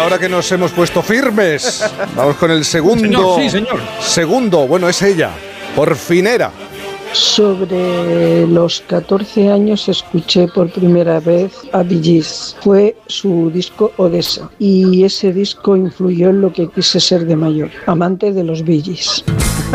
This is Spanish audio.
ahora que nos hemos puesto firmes, vamos con el segundo. Sí, señor. Segundo, bueno, es ella, Porfinera. Sobre los 14 años escuché por primera vez a Bee Gees. Fue su disco Odessa y ese disco influyó en lo que quise ser de mayor, amante de los Bee Gees.